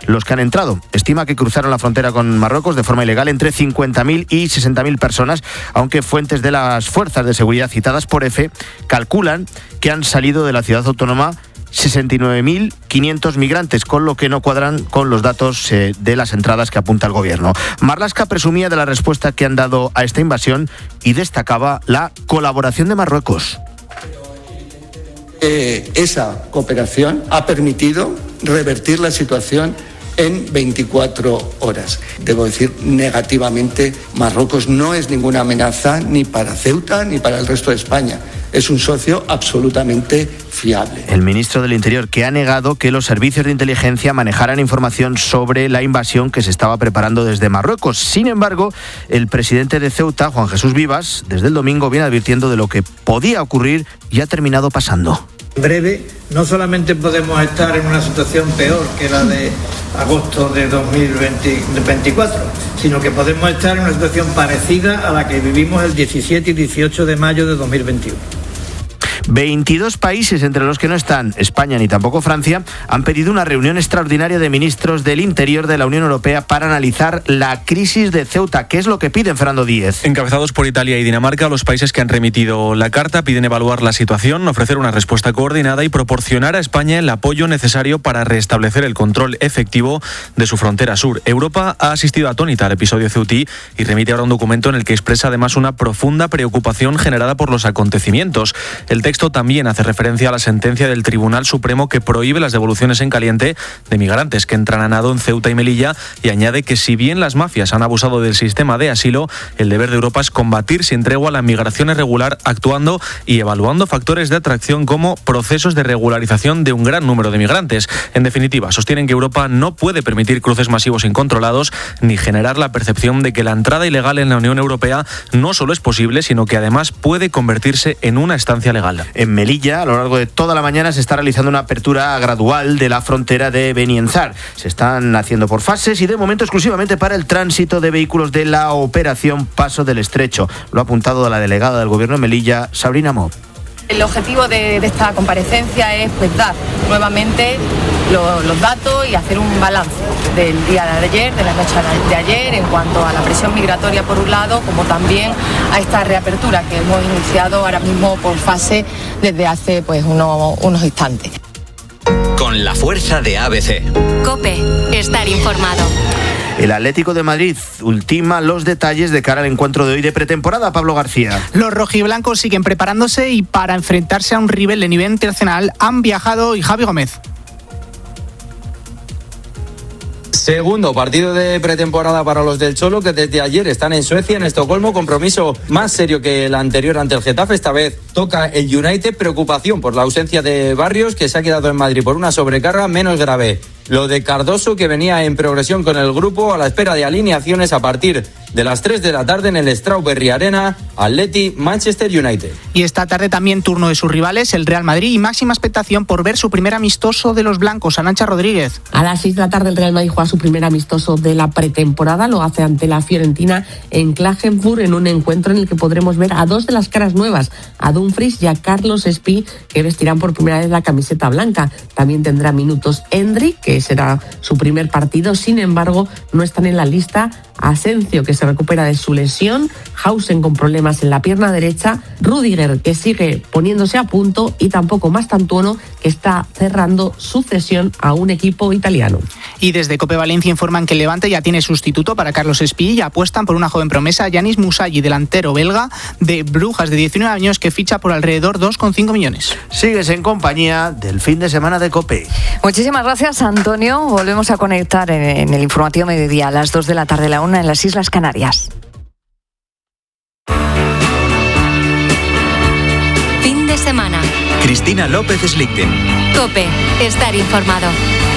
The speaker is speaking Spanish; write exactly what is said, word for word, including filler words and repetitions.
los que han entrado. Estima que cruzaron la frontera con Marruecos de forma ilegal entre cincuenta mil y sesenta mil personas, aunque fuentes de las fuerzas de seguridad citadas por EFE calculan que han salido de la ciudad autónoma sesenta y nueve mil quinientos migrantes, con lo que no cuadran con los datos eh, de las entradas que apunta el gobierno. Marlaska presumía de la respuesta que han dado a esta invasión y destacaba la colaboración de Marruecos. Eh, esa cooperación ha permitido revertir la situación en veinticuatro horas. Debo decir, negativamente, Marruecos no es ninguna amenaza ni para Ceuta ni para el resto de España. Es un socio absolutamente fiable. El ministro del Interior, que ha negado que los servicios de inteligencia manejaran información sobre la invasión que se estaba preparando desde Marruecos. Sin embargo, el presidente de Ceuta, Juan Jesús Vivas, desde el domingo viene advirtiendo de lo que podía ocurrir y ha terminado pasando. En breve, no solamente podemos estar en una situación peor que la de agosto de dos mil veinticuatro, sino que podemos estar en una situación parecida a la que vivimos el diecisiete y dieciocho de mayo de dos mil veintiuno. veintidós países, entre los que no están España ni tampoco Francia, han pedido una reunión extraordinaria de ministros del Interior de la Unión Europea para analizar la crisis de Ceuta. ¿Qué es lo que piden, Fernando Díez? Encabezados por Italia y Dinamarca, los países que han remitido la carta piden evaluar la situación, ofrecer una respuesta coordinada y proporcionar a España el apoyo necesario para restablecer el control efectivo de su frontera sur. Europa ha asistido atónita al episodio ceutí y remite ahora un documento en el que expresa además una profunda preocupación generada por los acontecimientos. El texto también hace referencia a la sentencia del Tribunal Supremo que prohíbe las devoluciones en caliente de migrantes que entran a nado en Ceuta y Melilla y añade que si bien las mafias han abusado del sistema de asilo, el deber de Europa es combatir sin tregua la migración irregular, actuando y evaluando factores de atracción como procesos de regularización de un gran número de migrantes. En definitiva, sostienen que Europa no puede permitir cruces masivos incontrolados ni generar la percepción de que la entrada ilegal en la Unión Europea no solo es posible, sino que además puede convertirse en una estancia legal. En Melilla, a lo largo de toda la mañana, se está realizando una apertura gradual de la frontera de Benienzar. Se están haciendo por fases y de momento exclusivamente para el tránsito de vehículos de la operación Paso del Estrecho. Lo ha apuntado la delegada del Gobierno de Melilla, Sabrina Mob. El objetivo de, de esta comparecencia es pues dar nuevamente lo, los datos y hacer un balance del día de ayer, de la noche de ayer, en cuanto a la presión migratoria por un lado, como también a esta reapertura que hemos iniciado ahora mismo por fase desde hace pues unos, unos instantes. Con la fuerza de A B C. COPE, estar informado. El Atlético de Madrid ultima los detalles de cara al encuentro de hoy de pretemporada. Pablo García. Los rojiblancos siguen preparándose y para enfrentarse a un rival de nivel internacional han viajado y Javi Gómez. Segundo partido de pretemporada para los del Cholo, que desde ayer están en Suecia, en Estocolmo. Compromiso más serio que el anterior ante el Getafe. Esta vez toca el United. Preocupación por la ausencia de Barrios, que se ha quedado en Madrid por una sobrecarga. Menos grave lo de Cardoso, que venía en progresión con el grupo, a la espera de alineaciones a partir de las tres de la tarde en el Strawberry Arena. Atleti, Manchester United. Y esta tarde también turno de sus rivales, el Real Madrid, y máxima expectación por ver su primer amistoso de los blancos. Arancha Rodríguez. A las seis de la tarde el Real Madrid juega su primer amistoso de la pretemporada. Lo hace ante la Fiorentina en Klagenfurt, en un encuentro en el que podremos ver a dos de las caras nuevas, a Dumfries y a Carlos Espí, que vestirán por primera vez la camiseta blanca. También tendrá minutos Endrick, que será su primer partido. Sin embargo, no están en la lista Asencio, que se recupera de su lesión, Hausen con problemas en la pierna derecha, Rüdiger, que sigue poniéndose a punto, y tampoco Mastantuono, que está cerrando su cesión a un equipo italiano. Y desde Cope Valencia informan que el Levante ya tiene sustituto para Carlos Espí y apuestan por una joven promesa, Yanis Musayi, delantero belga de Brujas de diecinueve años, que ficha por alrededor dos coma cinco millones. Sigues en compañía del fin de semana de Cope. Muchísimas gracias, Antonio. Volvemos a conectar en, en el informativo mediodía a las dos de la tarde, la una en las Islas Canarias. Fin de semana. Cristina López Slichting. COPE, estar informado.